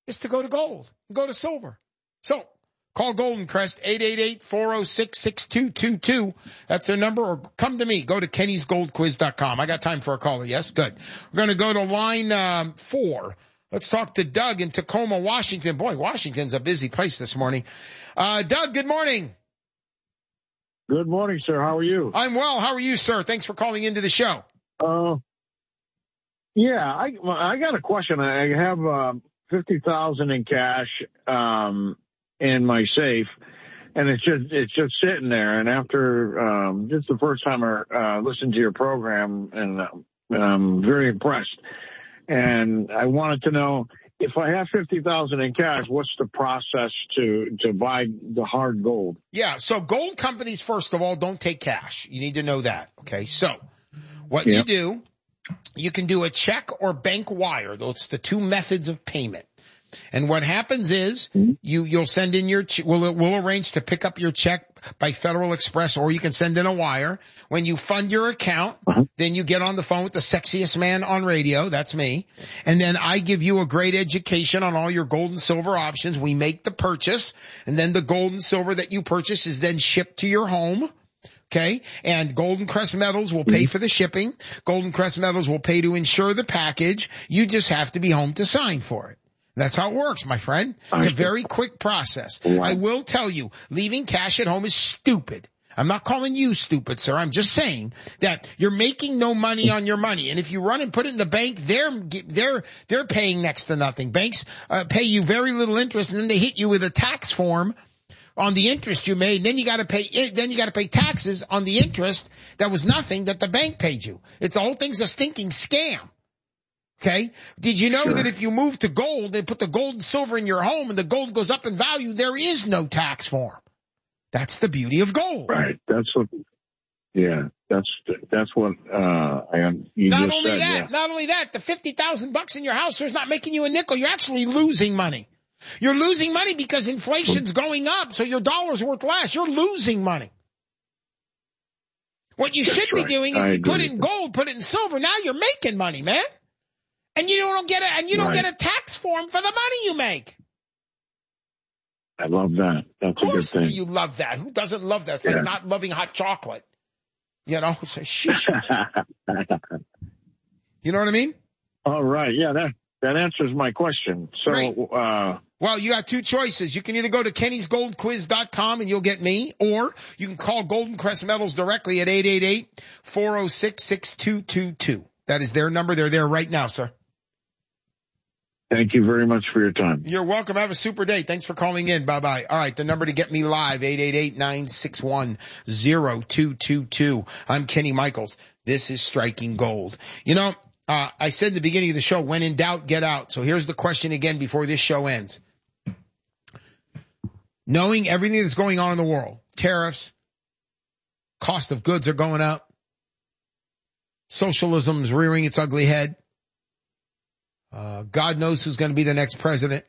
is to go to gold, go to silver. So call Golden Crest, 888-406-6222. That's their number, or come to me. Go to kennysgoldquiz.com. I got time for a caller. Yes? Good. We're going to go to line 4. Let's talk to Doug in Tacoma, Washington. Boy, Washington's a busy place this morning. Doug, good morning. Good morning, sir. How are you? I'm well. How are you, sir? Thanks for calling into the show. Yeah, I got a question. I have $50,000 in cash in my safe, and it's just sitting there. And after this is the first time I listened to your program, and I'm very impressed. And I wanted to know, if I have $50,000 in cash, what's the process to buy the hard gold? Yeah, so gold companies, first of all, don't take cash. You need to know that. Okay, so what you do, you can do a check or bank wire. Those are the two methods of payment. And what happens is you'll send in your we'll arrange to pick up your check by Federal Express, or you can send in a wire. When you fund your account, then you get on the phone with the sexiest man on radio. That's me. And then I give you a great education on all your gold and silver options. We make the purchase, and then the gold and silver that you purchase is then shipped to your home. Okay. And Golden Crest Metals will pay for the shipping. Golden Crest Metals will pay to insure the package. You just have to be home to sign for it. That's how it works, my friend. It's a very quick process. I will tell you, leaving cash at home is stupid. I'm not calling you stupid, sir. I'm just saying that you're making no money on your money. And if you run and put it in the bank, they're paying next to nothing. Banks pay you very little interest, and then they hit you with a tax form on the interest you made. Then you got to pay taxes on the interest that was nothing that the bank paid you. The whole thing's a stinking scam. Okay. Did you know that if you move to gold and put the gold and silver in your home and the gold goes up in value, there is no tax form? That's the beauty of gold. Right. That's what you just said. Not only that, the $50,000 in your house is not making you a nickel. You're actually losing money. You're losing money because inflation's going up, so your dollar's worth less. You're losing money. What you should be doing is you put it in gold, put it in silver. Now you're making money, man. And you don't get a tax form for the money you make. I love that. That's a good thing. You love that. Who doesn't love that? It's like not loving hot chocolate. You know, it's a You know what I mean? All right. Yeah, that answers my question. So, well, you got two choices. You can either go to kennysgoldquiz.com and you'll get me, or you can call Golden Crest Metals directly at 888-406-6222. That is their number. They're there right now, sir. Thank you very much for your time. You're welcome. Have a super day. Thanks for calling in. Bye-bye. All right, the number to get me live, 888-961-0222. I'm Kenny Michaels. This is Striking Gold. You know, I said in the beginning of the show, when in doubt, get out. So here's the question again before this show ends. Knowing everything that's going on in the world, tariffs, cost of goods are going up, socialism's rearing its ugly head, God knows who's going to be the next president.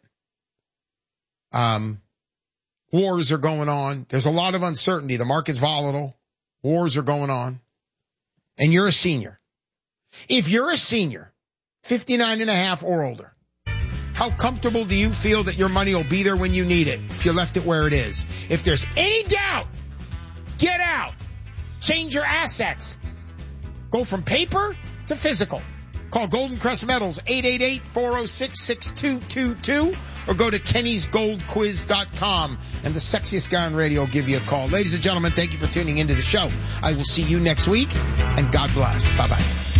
Wars are going on. There's a lot of uncertainty. The market's volatile. Wars are going on. And you're a senior. If you're a senior, 59 and a half or older, how comfortable do you feel that your money will be there when you need it if you left it where it is? If there's any doubt, get out. Change your assets. Go from paper to physical. Call Golden Crest Metals, 888-406-6222, or go to kennysgoldquiz.com, and the sexiest guy on radio will give you a call. Ladies and gentlemen, thank you for tuning into the show. I will see you next week, and God bless. Bye-bye.